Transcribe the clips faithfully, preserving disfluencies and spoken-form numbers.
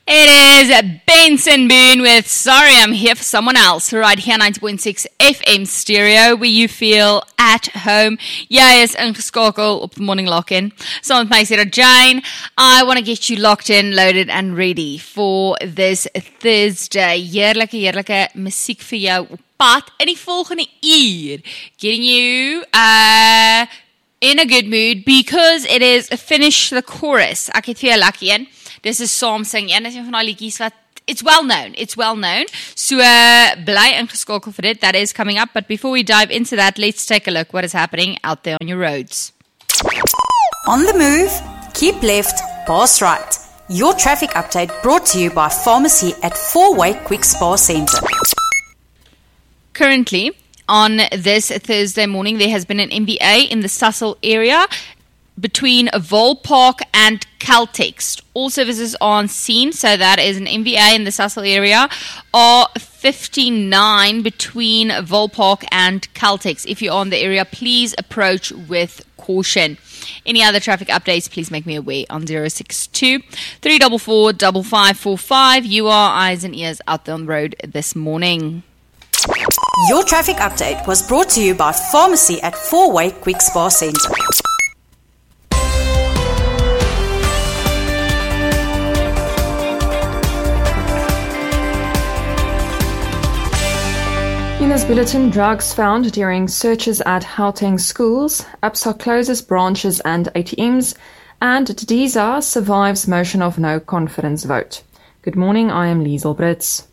It is Benson Boone with Sorry I'm Here for Someone Else, right here ninety point six F M stereo, where you feel at home. Jy is ingeskakel op the Morning Lock-In. So with my Sarah Jane, I want to get you locked in, loaded and ready for this Thursday. Heerlijke, heerlijke muziek vir jou op pad in die volgende uur. Getting you uh, in a good mood because it is Finish the Chorus. Ek het vir jou lucky in. This is Saam Sing een. Dis een van die liedjies wat it's well known. It's well known. So uh, bly ingeskakel vir dit. That is coming up. But before we dive into that, let's take a look what is happening out there on your roads. On the move, keep left, pass right. Your traffic update brought to you by Pharmacy at Four-Way Quick Spa Centre. Currently, on this Thursday morning, there has been an M B A in the Sasol area between Vol Park and Caltex. All services are on scene, so that is an M V A in the Sasol area, R fifty-nine between Vol Park and Caltex. If you're on the area, please approach with caution. Any other traffic updates, please make me aware on zero six two, three four four, five five four five. You are eyes and ears out there on the road this morning. Your traffic update was brought to you by Pharmacy at Four-Way Quick Spa Centre. In this bulletin, drugs found during searches at Gauteng schools, Absa closes branches and A T Ms, and Didiza survives motion of no confidence vote. Good morning, I am Liesel Brits.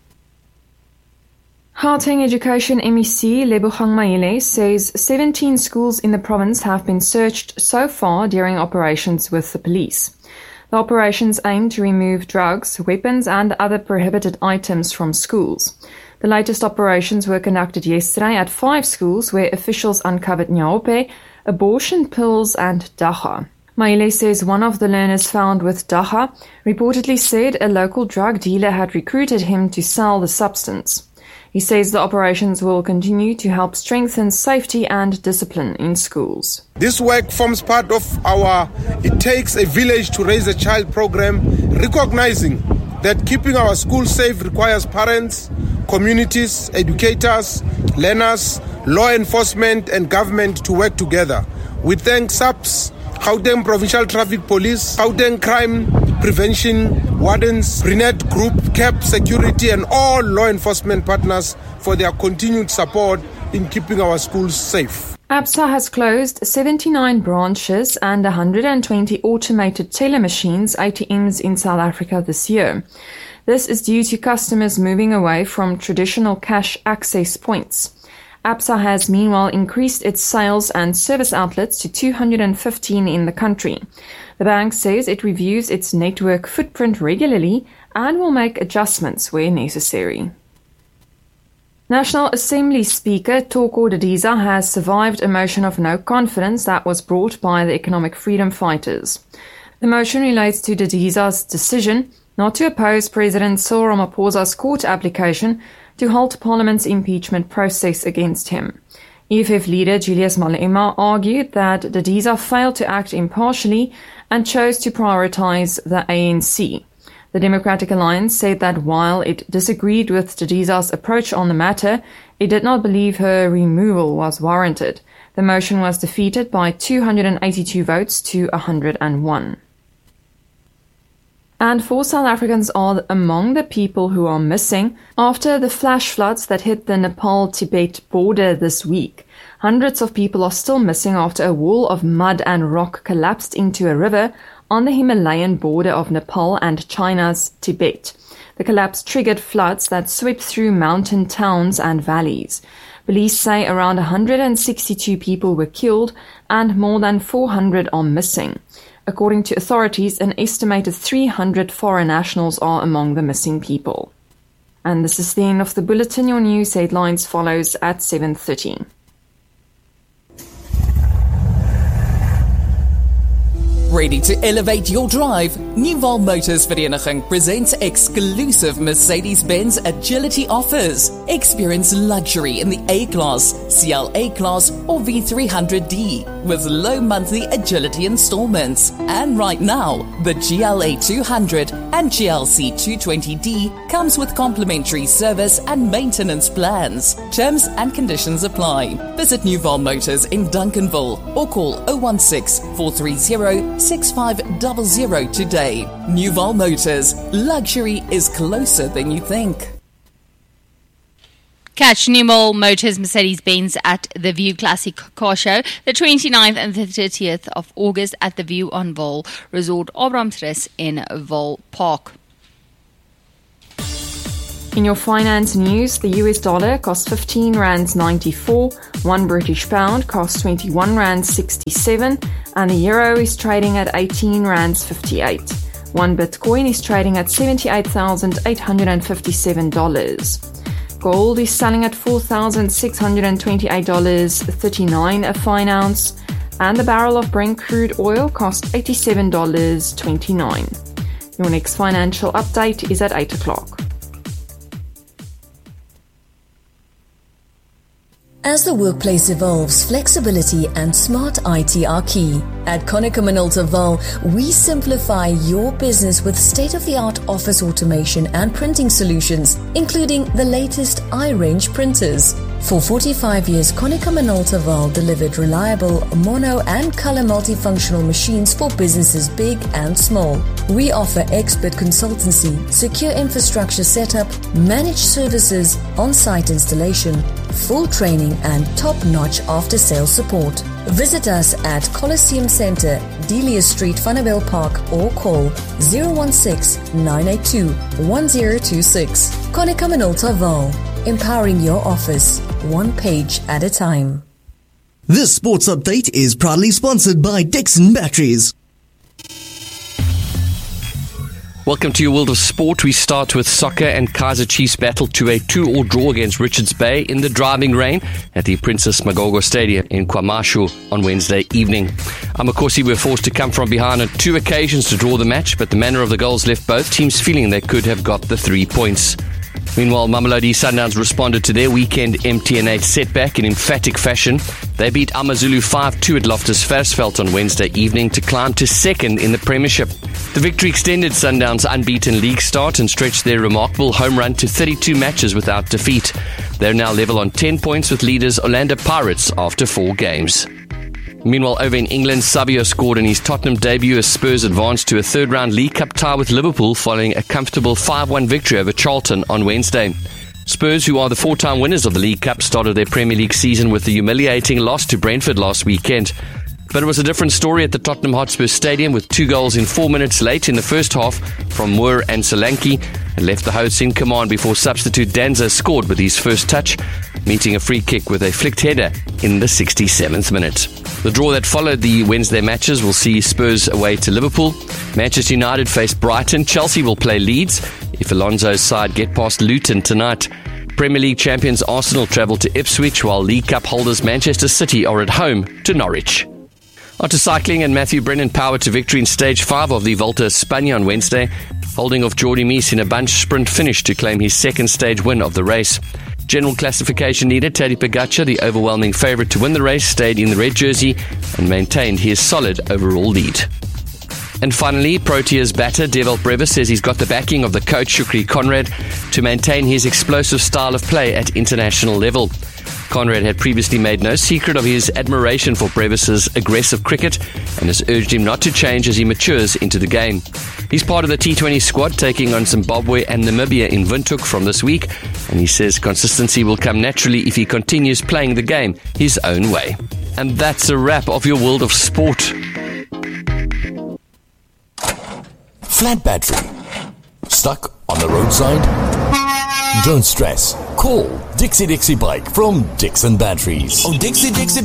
Gauteng Education M E C Lebogang Maile says seventeen schools in the province have been searched so far during operations with the police. The operations aim to remove drugs, weapons and other prohibited items from schools. The latest operations were conducted yesterday at five schools where officials uncovered nyaope, abortion pills and dagga. Maile says one of the learners found with dagga reportedly said a local drug dealer had recruited him to sell the substance. He says the operations will continue to help strengthen safety and discipline in schools. This work forms part of our It Takes a Village to Raise a Child program, recognizing that keeping our schools safe requires parents, communities, educators, learners, law enforcement and government to work together. We thank S A P S, Gauteng Provincial Traffic Police, Gauteng Crime Prevention Wardens, Brinet Group, C A P Security and all law enforcement partners for their continued support in keeping our schools safe. Absa has closed seventy-nine branches and one hundred twenty automated teller machines, A T Ms, in South Africa this year. This is due to customers moving away from traditional cash access points. Absa has meanwhile increased its sales and service outlets to two hundred fifteen in the country. The bank says it reviews its network footprint regularly and will make adjustments where necessary. National Assembly Speaker Thoko Didiza has survived a motion of no confidence that was brought by the Economic Freedom Fighters. The motion relates to Didiza's decision not to oppose President Cyril Ramaphosa's court application to halt Parliament's impeachment process against him. E F F leader Julius Malema argued that Didiza failed to act impartially and chose to prioritize the A N C. The Democratic Alliance said that while it disagreed with Didiza's approach on the matter, it did not believe her removal was warranted. The motion was defeated by two hundred eighty-two votes to one hundred one. And four South Africans are among the people who are missing after the flash floods that hit the Nepal-Tibet border this week. Hundreds of people are still missing after a wall of mud and rock collapsed into a river on the Himalayan border of Nepal and China's Tibet. The collapse triggered floods that swept through mountain towns and valleys. Police say around one hundred sixty-two people were killed and more than four hundred are missing. According to authorities, an estimated three hundred foreign nationals are among the missing people. And this is the end of the bulletin. Your news headlines follows at seven thirty. Ready to elevate your drive? Nieuwal Motors Vereniging presents exclusive Mercedes-Benz Agility offers. Experience luxury in the A-Class, C L A Class or V three hundred D with low monthly Agility installments. And right now, the G L A two hundred and G L C two twenty D comes with complimentary service and maintenance plans. Terms and conditions apply. Visit New Val Motors in Duncanville or call oh one six, four three zero, six five zero zero today. New Val Motors. Luxury is closer than you think. Catch New Val Motors Mercedes-Benz at the View Classic Car Show the twenty-ninth and the thirtieth of August at the View on Vaal Resort Abrahamsrus in Vaal Park. In your finance news, the U S dollar costs fifteen rands ninety-four, one British pound costs twenty-one rands sixty-seven, and the euro is trading at eighteen rands fifty-eight. One Bitcoin is trading at seventy-eight thousand eight hundred fifty-seven dollars. Gold is selling at four thousand six hundred twenty-eight dollars and thirty-nine cents a fine ounce, and the barrel of Brent crude oil costs eighty-seven dollars and twenty-nine cents. Your next financial update is at eight o'clock. As the workplace evolves, flexibility and smart I T are key. At Konica Minolta Vaal, we simplify your business with state-of-the-art office automation and printing solutions, including the latest iRange printers. For forty-five years, Konica Minolta Vaal delivered reliable mono and color multifunctional machines for businesses big and small. We offer expert consultancy, secure infrastructure setup, managed services, on-site installation, full training and top-notch after-sales support. Visit us at Coliseum Centre, Delia Street, Vanderbilt Park, or call zero one six, nine eight two, one zero two six. Konica Minolta Vaal, empowering your office, one page at a time. This sports update is proudly sponsored by Dixon Batteries. Welcome to your world of sport. We start with soccer, and Kaizer Chiefs battled to a two-all draw against Richards Bay in the driving rain at the Princess Magogo Stadium in KwaMashu on Wednesday evening. Amakosi were forced to come from behind on two occasions to draw the match, but the manner of the goals left both teams feeling they could have got the three points. Meanwhile, Mamelodi Sundowns responded to their weekend M T N eight setback in emphatic fashion. They beat AmaZulu five two at Loftus Versfeld on Wednesday evening to climb to second in the Premiership. The victory extended Sundowns' unbeaten league start and stretched their remarkable home run to thirty-two matches without defeat. They're now level on ten points with leaders Orlando Pirates after four games. Meanwhile, over in England, Savio scored in his Tottenham debut as Spurs advanced to a third-round League Cup tie with Liverpool following a comfortable five one victory over Charlton on Wednesday. Spurs, who are the four-time winners of the League Cup, started their Premier League season with the humiliating loss to Brentford last weekend. But it was a different story at the Tottenham Hotspur Stadium, with two goals in four minutes late in the first half from Moore and Solanke, and left the hosts in command before substitute Danza scored with his first touch, meeting a free kick with a flicked header in the sixty-seventh minute. The draw that followed the Wednesday matches will see Spurs away to Liverpool. Manchester United face Brighton. Chelsea will play Leeds if Alonso's side get past Luton tonight. Premier League champions Arsenal travel to Ipswich, while League Cup holders Manchester City are at home to Norwich. Onto cycling, and Matthew Brennan powered to victory in stage five of the Volta a España on Wednesday, holding off Jordi Meese in a bunch sprint finish to claim his second stage win of the race. General classification leader Tadej Pogačar, the overwhelming favourite to win the race, stayed in the red jersey and maintained his solid overall lead. And finally, Proteas batter Develt Brevis says he's got the backing of the coach Shukri Conrad to maintain his explosive style of play at international level. Conrad had previously made no secret of his admiration for Brevis's aggressive cricket and has urged him not to change as he matures into the game. He's part of the T twenty squad taking on Zimbabwe and Namibia in Windhoek from this week, and he says consistency will come naturally if he continues playing the game his own way. And that's a wrap of your world of sport. Flat battery. Stuck on the roadside? Don't stress. Call Dixie Dixie Bike from Dixon Batteries. Oh, Dixie Dixie